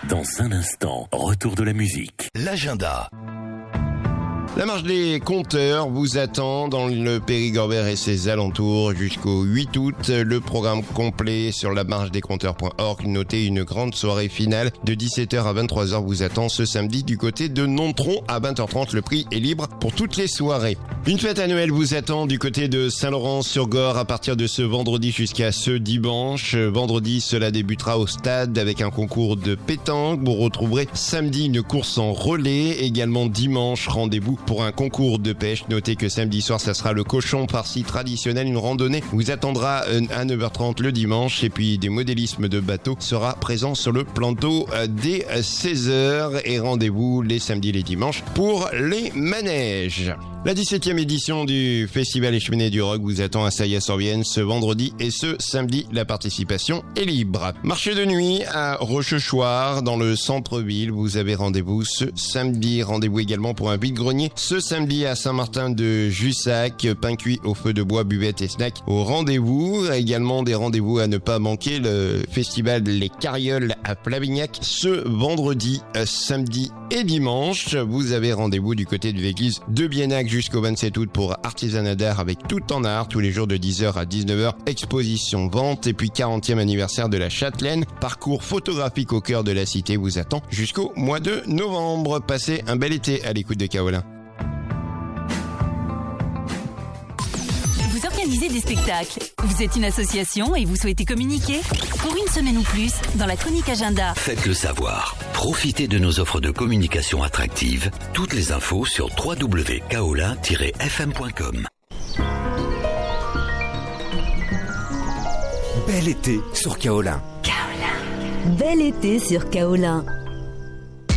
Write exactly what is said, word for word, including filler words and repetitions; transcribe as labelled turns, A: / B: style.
A: Dans un instant, retour de la musique.
B: L'agenda.
C: La marche des compteurs vous attend dans le Périgord et ses alentours jusqu'au huit août. Le programme complet sur la marche des compteurs point org. Notez une grande soirée finale de dix-sept heures à vingt-trois heures vous attend ce samedi du côté de Nontron à vingt heures trente. Le prix est libre pour toutes les soirées. Une fête annuelle vous attend du côté de Saint-Laurent-sur-Gorre à partir de ce vendredi jusqu'à ce dimanche. Vendredi, cela débutera au stade avec un concours de pétanque. Vous retrouverez samedi une course en relais. Également dimanche, rendez-vous pour un concours de pêche. Notez que samedi soir, ça sera le cochon farci traditionnel. Une randonnée vous attendra à neuf heures trente le dimanche. Et puis des modélismes de bateaux sera présent sur le plan d'eau dès seize heures. Et rendez-vous les samedis et les dimanches pour les manèges. La dix-septième édition du Festival Les Cheminées du Rock vous attend à Saillat-Sorbienne ce vendredi et ce samedi. La participation est libre. Marché de nuit à Rochechouart dans le centre-ville. Vous avez rendez-vous ce samedi. Rendez-vous également pour un vide-grenier ce samedi à Saint-Martin-de-Jussac. Pain cuit au feu de bois, buvette et snack au rendez-vous. Également des rendez-vous à ne pas manquer. Le festival Les Carrioles à Flavignac ce vendredi, samedi et dimanche. Vous avez rendez-vous du côté de l'église de Biennac jusqu'au vingt-sept août pour artisanat d'art avec tout en art tous les jours de dix heures à dix-neuf heures. Exposition, vente et puis quarantième anniversaire de la Châtelaine. Parcours photographique au cœur de la cité vous attend jusqu'au mois de novembre. Passez un bel été à l'écoute de Kaolin.
D: Vous organisez des spectacles. Vous êtes une association et vous souhaitez communiquer? Pour une semaine ou plus, dans la chronique agenda.
B: Faites-le savoir. Profitez de nos offres de communication attractives. Toutes les infos sur w w w point kaolin tiret f m point com.
E: Bel été sur Kaolin.
F: Kaolin. Bel été sur Kaolin.